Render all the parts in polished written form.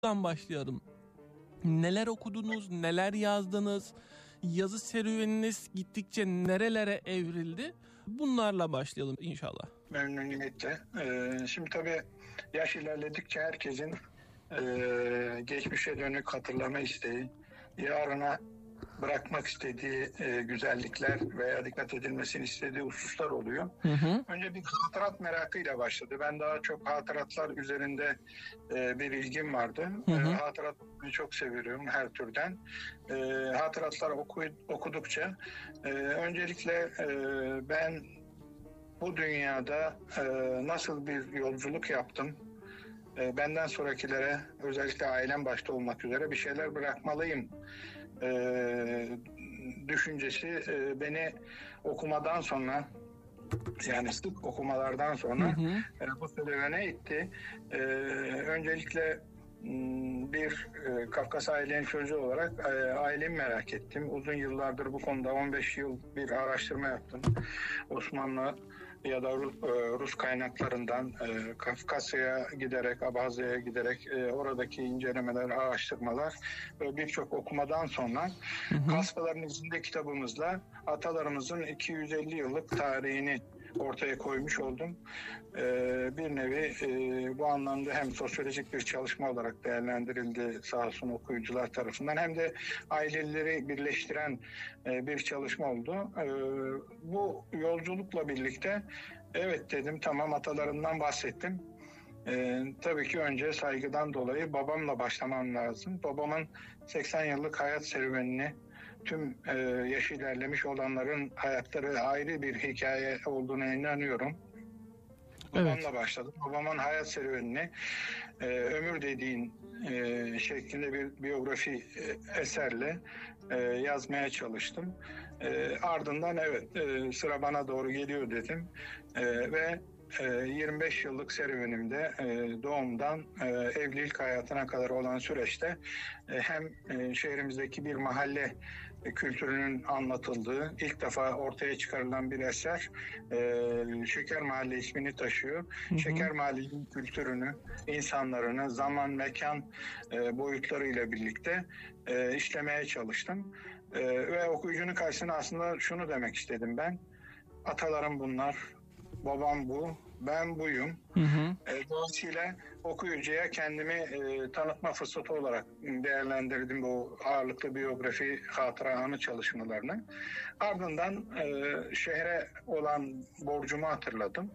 Buradan başlayalım. Neler okudunuz, neler yazdınız, yazı serüveniniz gittikçe nerelere evrildi? Bunlarla başlayalım inşallah. Memnuniyetle. Şimdi tabii yaş ilerledikçe herkesin geçmişe dönük hatırlama isteği, yarına bırakmak istediği güzellikler veya dikkat edilmesini istediği hususlar oluyor. Önce bir hatırat merakıyla başladı. Ben daha çok hatıratlar üzerinde bir ilgim vardı. Hatırat okumayı çok seviyorum her türden. Hatıratlar okudukça öncelikle ben bu dünyada nasıl bir yolculuk yaptım, benden sonrakilere, özellikle ailem başta olmak üzere bir şeyler bırakmalıyım düşüncesi beni okumadan sonra, yani sık okumalardan sonra bu serüvene itti. Öncelikle bir Kafkas ailenin çocuğu olarak ailemi merak ettim. Uzun yıllardır bu konuda 15 yıl bir araştırma yaptım. Osmanlı ya da Rus kaynaklarından Kafkasya'ya giderek, Abhazya'ya giderek oradaki incelemeler, araştırmalar ve birçok okumadan sonra Kaspaların İzinde kitabımızla atalarımızın 250 yıllık tarihini ortaya koymuş oldum. Bir nevi bu anlamda hem sosyolojik bir çalışma olarak değerlendirildi sağ olsun okuyucular tarafından, hem de aileleri birleştiren bir çalışma oldu. Bu yolculukla birlikte evet dedim, tamam, atalarımdan bahsettim. Tabii ki önce saygıdan dolayı babamla başlamam lazım. Babamın 80 yıllık hayat serüvenini, tüm yaş ilerlemiş olanların hayatları ayrı bir hikaye olduğuna inanıyorum. Babamla başladım. Babamın hayat serüvenini ömür dediğin şeklinde bir biyografi eserle yazmaya çalıştım. Ardından evet sıra bana doğru geliyor dedim ve 25 yıllık serüvenimde doğumdan evlilik hayatına kadar olan süreçte hem şehrimizdeki bir mahalle kültürünün anlatıldığı, ilk defa ortaya çıkarılan bir eser Şeker Mahalle ismini taşıyor. Şeker Mahalle'nin kültürünü, insanlarını, zaman, mekan boyutlarıyla birlikte işlemeye çalıştım. Ve okuyucunun karşısına aslında şunu demek istedim ben: atalarım bunlar, babam bu, ben buyum. Dolayısıyla okuyucuya kendimi tanıtma fırsatı olarak değerlendirdim bu ağırlıklı biyografi, hatıra, anı çalışmalarını. Ardından şehre olan borcumu hatırladım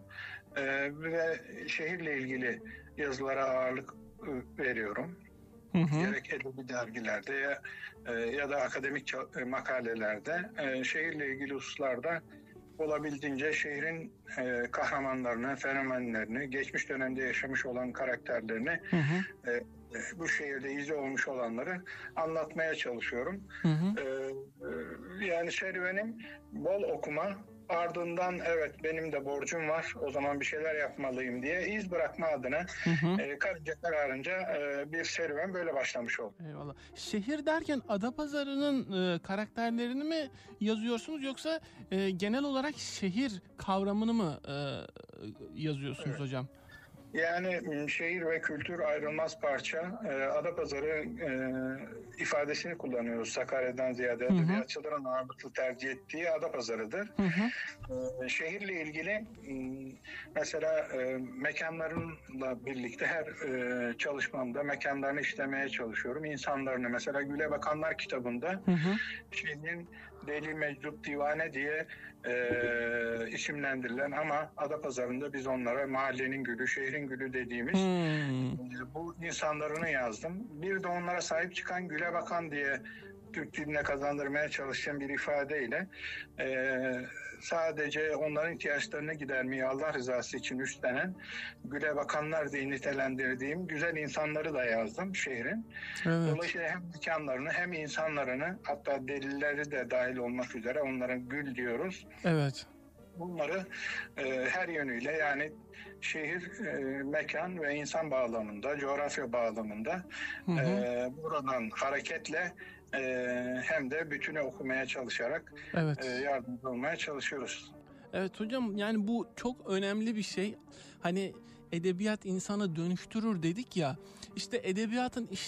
ve şehirle ilgili yazılara ağırlık veriyorum. Gerek edebi dergilerde ya da akademik makalelerde şehirle ilgili hususlarda olabildiğince şehrin kahramanlarını, fenomenlerini, geçmiş dönemde yaşamış olan karakterlerini, bu şehirde izi olmuş olanları anlatmaya çalışıyorum. Yani serüvenim bol okuma, ardından evet benim de borcum var, o zaman bir şeyler yapmalıyım diye iz bırakma adına karınca kararınca bir serüven böyle başlamış oldu. Eyvallah. Şehir derken Adapazarı'nın karakterlerini mi yazıyorsunuz, yoksa genel olarak şehir kavramını mı yazıyorsunuz hocam? Yani şehir ve kültür ayrılmaz parça. Adapazarı ifadesini kullanıyoruz. Sakarya'dan ziyade edebiyatçıların ağırlıklı tercih ettiği Adapazarı'dır. Şehirle ilgili mesela mekanlarla birlikte her çalışmamda mekanlarını işlemeye çalışıyorum. İnsanlarını, mesela Güle Bakanlar kitabında şehrin Deli, Meczup, Divane diye isimlendirilen ama Adapazarı'nda biz onlara mahallenin gülü, şehrin gülü dediğimiz bu insanlarını yazdım. Bir de onlara sahip çıkan, Güle Bakan diye Türk diline kazandırmaya çalışan bir ifadeyle sadece onların ihtiyaçlarını gidermeyi Allah rızası için üstlenen, Güle Bakanlar diye nitelendirdiğim güzel insanları da yazdım şehrin. Evet. Dolayısıyla hem mekanlarını hem insanlarını, hatta delilleri de dahil olmak üzere onların gül diyoruz. Evet. Bunları her yönüyle, yani şehir, mekan ve insan bağlamında, coğrafya bağlamında buradan hareketle hem de bütünü okumaya çalışarak yardımcı olmaya çalışıyoruz. Evet hocam, yani bu çok önemli bir şey. Hani edebiyat insanı dönüştürür dedik ya. İşte edebiyatın